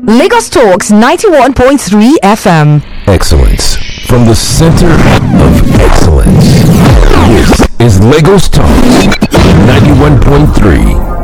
Lagos Talks 91.3 FM. Excellence from the center of excellence. This is Lagos Talks 91.3